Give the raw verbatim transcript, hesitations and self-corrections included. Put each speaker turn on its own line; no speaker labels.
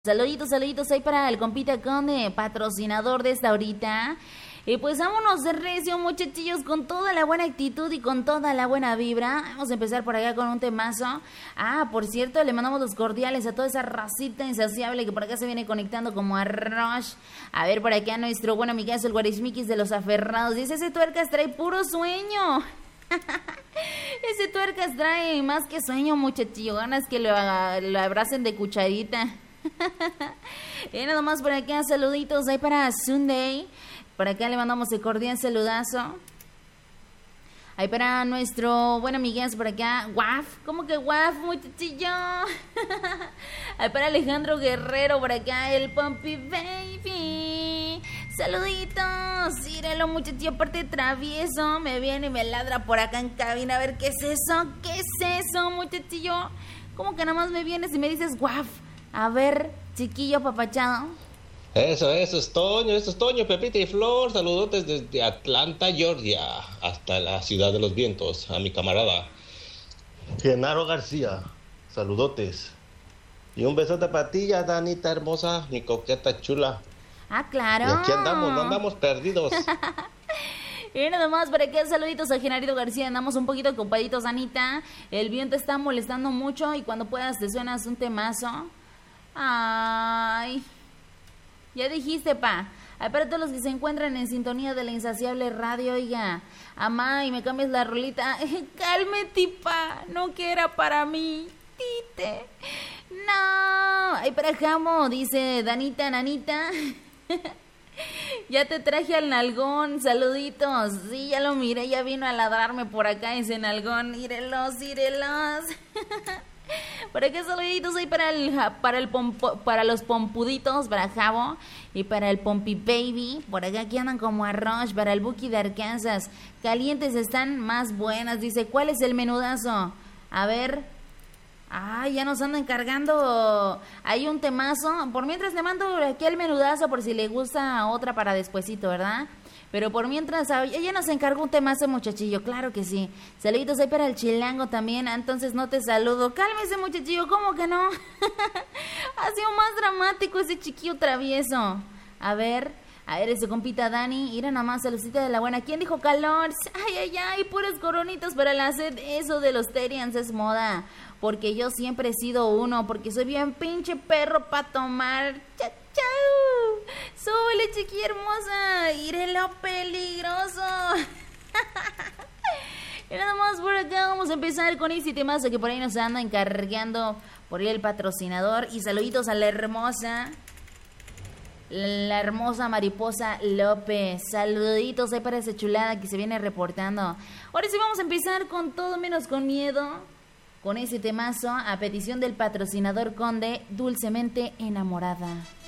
Saluditos, saluditos ahí para el compita Conde, patrocinador de esta horita. Y pues vámonos de recio, muchachillos, con toda la buena actitud y con toda la buena vibra. Vamos a empezar por acá con un temazo. Ah, por cierto, le mandamos los cordiales a toda esa racita insaciable que por acá se viene conectando como a Rush. A ver, por acá nuestro buen amigazo, el Guarismiquis de los aferrados. Dice, ese tuercas trae puro sueño. Ese tuercas trae más que sueño, muchachillo. Ganas que lo, lo abracen de cucharita. Y nada más por acá, saluditos ahí para Sunday. Por acá le mandamos el cordial saludazo. Ahí para nuestro buen amiguazo por acá, Waf. ¿Cómo que Waf, muchachillo? Ahí para Alejandro Guerrero por acá, el Pompi Baby. Saluditos. Míralo, muchachillo, aparte travieso. Me viene y me ladra por acá en cabina. A ver, ¿qué es eso? ¿Qué es eso, muchachillo? ¿Cómo que nada más me vienes y me dices Waf? A ver, chiquillo papachado.
Eso, eso es Toño, eso es Toño, Pepita y Flor. Saludotes desde Atlanta, Georgia, hasta la ciudad de los vientos, a mi camarada
Genaro García. Saludotes. Y un besote para ti, ya, Danita hermosa, mi coqueta chula.
Ah, claro.
Y aquí andamos, no andamos perdidos.
Y nada más para que saluditos a Genarito García. Andamos un poquito ocupaditos, Anita. El viento está molestando mucho y cuando puedas te suenas un temazo. Ay, ya dijiste, pa. Ay, para todos los que se encuentran en sintonía de la insaciable radio, oiga, amá, y me cambias la rolita. Cálmate, pa, no que era para mí. Tite. No. Ay, para Jamo, dice Danita, Nanita. Ya te traje al nalgón, saluditos. Sí, ya lo miré, ya vino a ladrarme por acá ese nalgón. Írelos, írelos. ¿Para qué saluditos ahí para el para el pompo, para los pompuditos, para Javo y para el Pompi Baby? Por acá aquí andan como a Rush, para el Buki de Arkansas. Calientes están más buenas, dice. ¿Cuál es el menudazo? A ver. Ah, ya nos andan cargando. Hay un temazo. Por mientras le mando aquí el menudazo por si le gusta otra para despuesito, ¿verdad? Pero por mientras, ella nos encargó un temazo, muchachillo, claro que sí. Saluditos ahí para el chilango también, entonces no te saludo. Cálmese, muchachillo, ¿cómo que no? Ha sido más dramático ese chiquillo travieso. A ver, a ver, ese compita Dani, ir nada más, saludcita de la buena. ¿Quién dijo calor? Ay, ay, ay, puras coronitas para la sed. Eso de los Terians es moda. Porque yo siempre he sido uno, porque soy bien pinche perro pa' tomar. ¡Chau, chau! ¡Súbele, chiquilla hermosa! ¡Iré lo peligroso! Y nada más por acá vamos a empezar con ese temazo que por ahí nos anda encargando por ahí el patrocinador. Y saluditos a la hermosa, la hermosa Mariposa López. Saluditos ahí para esa chulada que se viene reportando. Ahora sí vamos a empezar con todo menos con miedo. Con ese temazo a petición del patrocinador Conde, Dulcemente Enamorada.